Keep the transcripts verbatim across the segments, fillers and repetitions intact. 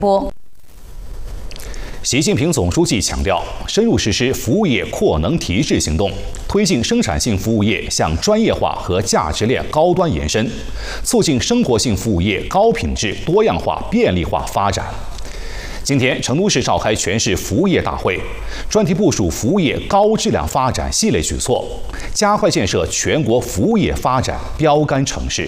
播。 习近平总书记强调，深入实施服务业扩能提质行动，推进生产性服务业向专业化和价值链高端延伸，促进生活性服务业高品质、多样化、便利化发展。今天，成都市召开全市服务业大会，专题部署服务业高质量发展系列举措，加快建设全国服务业发展标杆城市。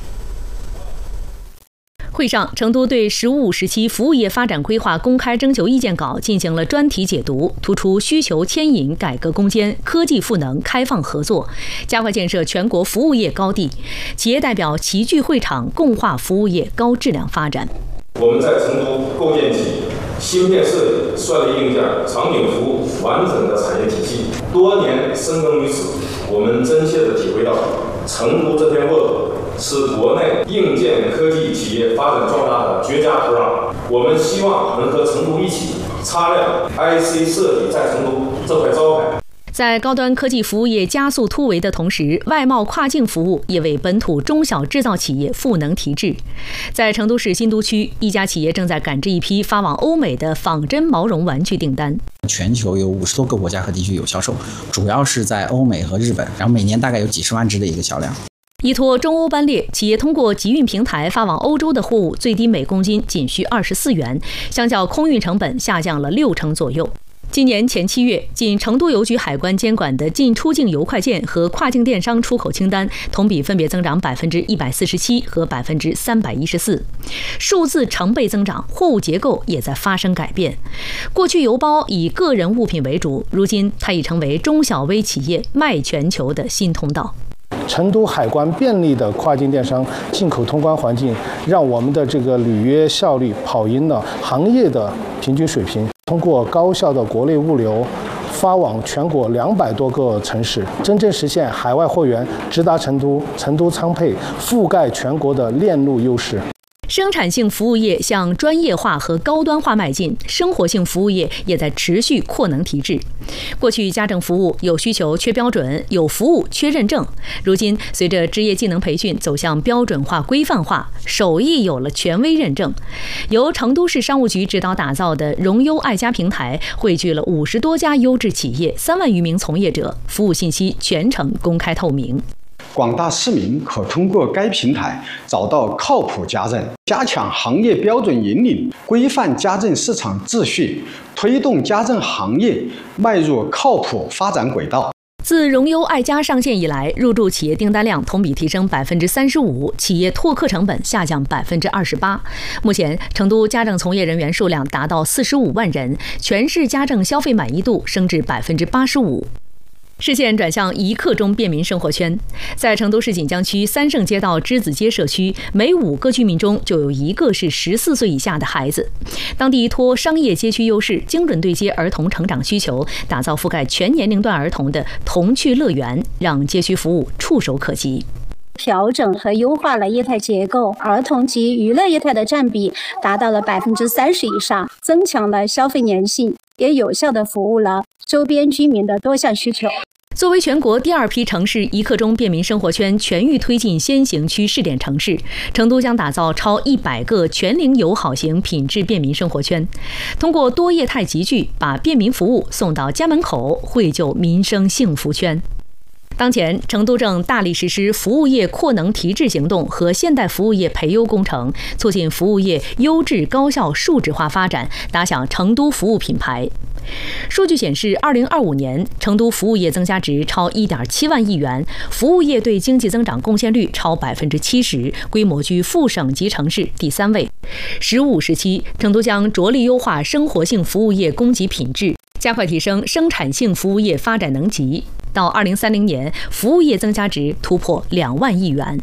会上，成都对“十五五”时期服务业发展规划公开征求意见稿进行了专题解读，突出需求牵引、改革攻坚、科技赋能、开放合作，加快建设全国服务业高地。企业代表齐聚会场，共话服务业高质量发展。 我们在成都构建起芯片设计、算力硬件、场景服务完整的产业体系，多年深耕于此，我们真切地体会到成都这片沃土是国内硬件科技企业发展壮大的绝佳土壤。我们希望能和成都一起擦亮 I C 设计在成都这块招牌。 在高端科技服务业加速突围的同时，外贸跨境服务也为本土中小制造企业赋能提质。在成都市新都区，一家企业正在赶制一批发往欧美的仿真毛绒玩具订单。 全球有五十多个国家和地区有销售，主要是在欧美和日本，然后每年大概有几十万只的一个销量。 依托中欧班列，企业通过集运平台发往欧洲的货物，最低每公斤仅需二十四元，相较空运成本下降了六成左右。今年前七月，仅成都邮局海关监管的进出境邮快件和跨境电商出口清单，同比分别增长百分之一百四十七和百分之三百一十四，数字成倍增长，货物结构也在发生改变。过去邮包以个人物品为主，如今它已成为中小微企业卖全球的新通道。 成都海关便利的跨境电商进口通关环境，让我们的这个履约效率跑赢了行业的平均水平。通过高效的国内物流，发往全国两百多个城市，真正实现海外货源直达成都、成都仓配，覆盖全国的链路优势。 生产性服务业向专业化和高端化迈进，生活性服务业也在持续扩能提质。过去家政服务有需求缺标准，有服务缺认证，如今随着职业技能培训走向标准化、规范化，手艺有了权威认证。由成都市商务局指导打造的荣优爱家平台，汇聚了五十多家优质企业，三万余名从业者，服务信息全程公开透明。 广大市民可通过该平台找到靠谱家政，加强行业标准引领，规范家政市场秩序，推动家政行业迈入靠谱发展轨道。 自荣优爱家上线以来，入驻企业订单量同比提升百分之三十五，企业拓客成本下降百分之二十八。目前，成都家政从业人员数量达到四十五万人，全市家政消费满意度升至百分之八十五。视线转向一刻钟便民生活圈，在成都市锦江区三圣街道栀子街社区，每五个居民中就有一个是十四岁以下的孩子。当地托商业街区优势，精准对接儿童成长需求，打造覆盖全年龄段儿童的童趣乐园，让街区服务触手可及。 调整和优化了业态结构，儿童及娱乐业态的占比达到了百分之三十以上，增强了消费粘性，也有效地服务了周边居民的多项需求。 作为全国第二批城市一刻钟便民生活圈全域推进先行区试点城市，成都将打造超一百个全龄友好型品质便民生活圈，通过多业态集聚，把便民服务送到家门口，绘就民生幸福圈。当前，成都正大力实施服务业扩能提质行动和现代服务业培优工程，促进服务业优质高效数字化发展，打响成都服务品牌。数据显示，二零二五年成都服务业增加值超一点七万亿元，服务业对经济增长贡献率超百分之七十，规模居副省级城市第三位。十五时期，成都将着力优化生活性服务业供给品质，加快提升生产性服务业发展能级。到二零三零年，服务业增加值突破两万亿元。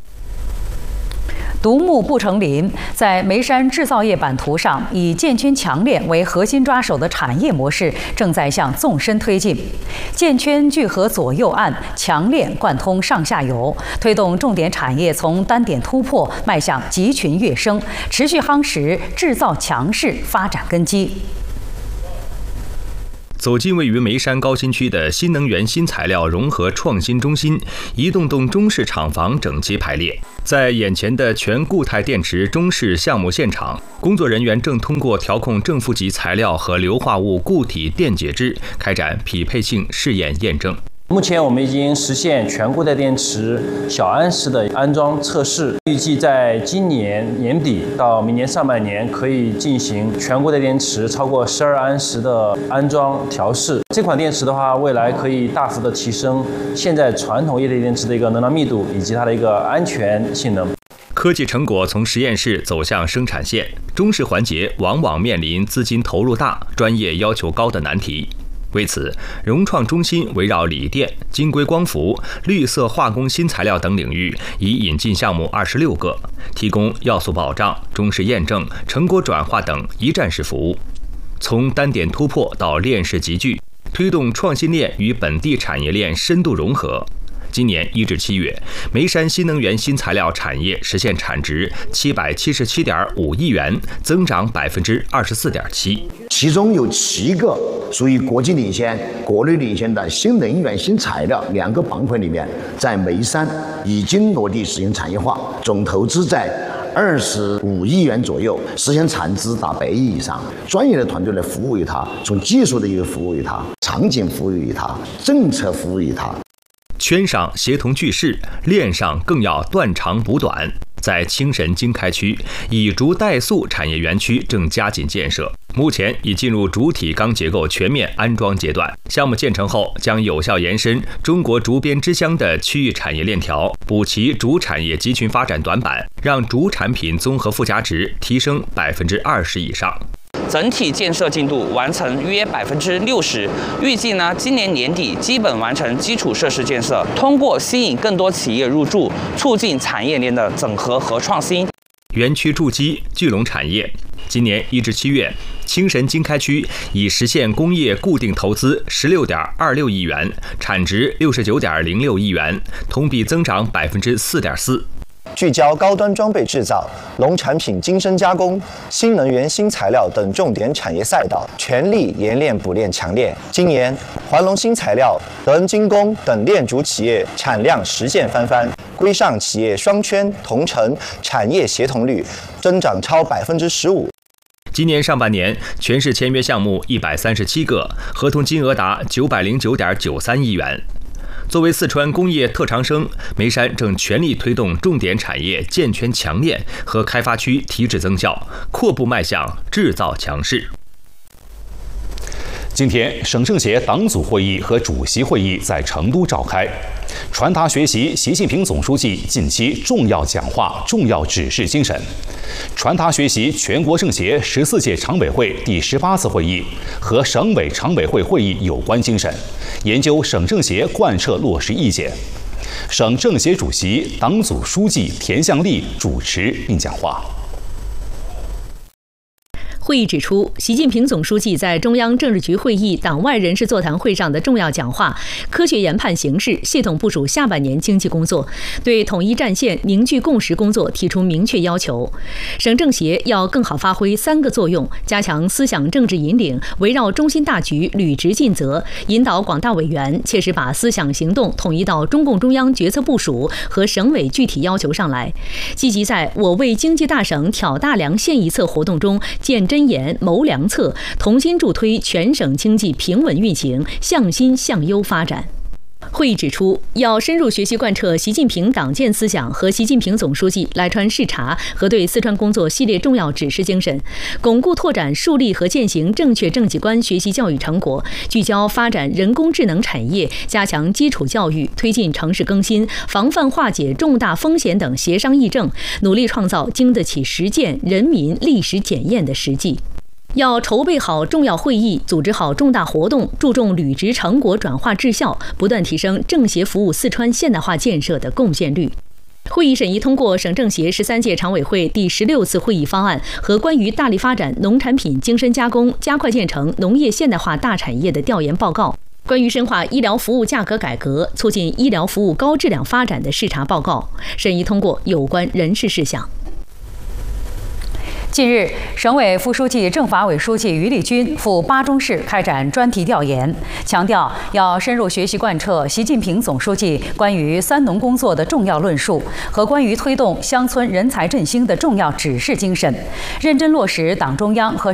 独木不成林，在眉山制造业版图上，以建圈强链为核心抓手的产业模式正在向纵深推进。建圈聚合左右岸，强链贯通上下游，推动重点产业从单点突破迈向集群跃升，持续夯实制造强势发展根基。 走进位于眉山高新区的新能源新材料融合创新中心，一栋栋中式厂房整齐排列。在眼前的全固态电池中式项目现场，工作人员正通过调控正负极材料和硫化物固体电解质，开展匹配性试验验证。 目前我们已经实现全固态电池小安时的安装测试，预计在今年年底到明年上半年可以进行全固态电池超过十二安时的安装调试。这款电池的话，未来可以大幅的提升现在传统液态电池的一个能量密度以及它的一个安全性能。 科技成果从实验室走向生产线，中式环节往往面临资金投入大、专业要求高的难题。为此，融创中心围绕锂电、晶硅光伏、绿色化工新材料等领域，已引进项目二十六个，提供要素保障、中式验证、成果转化等一站式服务。从单点突破到链式集聚，推动创新链与本地产业链深度融合。今年一至七月，眉山新能源新材料产业实现产值七百七十七点五亿元，增长百分之二十四点七。 其中有七个属于国际领先、国内领先的新能源新材料两个板块里面，在眉山已经落地实行产业化，总投资在二十五亿元左右，实现产值达百亿以上。专业的团队来服务于它，从技术的一个服务于它，场景服务于它，政策服务于它。 圈上协同聚势，链上更要断长补短。在青神经开区，以竹代塑产业园区正加紧建设，目前已进入主体钢结构全面安装阶段。项目建成后，将有效延伸中国竹编织箱的区域产业链条，补齐竹产业集群发展短板，让竹产品综合附加值提升百分之二十以上。 整体建设进度完成约百分之六十，预计呢今年年底基本完成基础设施建设。通过吸引更多企业入驻，促进产业链的整合和创新。 园区筑基聚拢产业，今年一至七月，青神经开区已实现工业固定投资十六点二六亿元，产值六十九点零六亿元，同比增长百分之四点四。 聚焦高端装备制造、农产品精深加工、新能源新材料等重点产业赛道，全力研炼补炼强炼。今年，环龙新材料、德恩精工等炼竹企业产量实现翻番，规上企业双圈同城产业协同率增长超百分之十五。 今年上半年，全市签约项目一百三十七个，合同金额达九百零九点九三亿元。作为四川工业特长生，眉山正全力推动重点产业建圈强链和开发区提质增效，阔步迈向制造强市。 今天，省政协党组会议和主席会议在成都召开，传达学习习近平总书记近期重要讲话、重要指示精神，传达学习全国政协十四届常委会第十八次会议和省委常委会会议有关精神，研究省政协贯彻落实意见。省政协主席、党组书记田向丽主持并讲话。 会议指出，习近平总书记在中央政治局会议党外人士座谈会上的重要讲话，科学研判形势，系统部署下半年经济工作，对统一战线、凝聚共识工作提出明确要求。省政协要更好发挥三个作用，加强思想政治引领，围绕中心大局履职尽责，引导广大委员切实把思想行动统一到中共中央决策部署和省委具体要求上来，积极在我为经济大省挑大梁献一策活动中见真言、谋良策，同心助推全省经济平稳运行，向新向优发展。会议指出，要深入学习贯彻习近平党建思想和习近平总书记来川视察和对四川工作系列重要指示精神，巩固拓展树立和践行正确政绩观学习教育成果，聚焦发展人工智能产业，加强基础教育，推进城市更新，防范化解重大风险等协商议政，努力创造经得起实践、人民历史检验的实际。要筹备好重要会议，组织好重大活动，注重履职成果转化质效，不断提升政协服务四川现代化建设的贡献率。会议审议通过省政协十三届常委会第十六次会议方案和关于大力发展农产品精深加工、加快建成农业现代化大产业的调研报告，关于深化医疗服务价格改革、促进医疗服务高质量发展的视察报告，审议通过有关人事事项。 近日，省委副书记、政法委书记于立军赴巴中市开展专题调研，强调要深入学习贯彻习近平总书记关于“三农”工作的重要论述和关于推动乡村人才振兴的重要指示精神，认真落实党中央和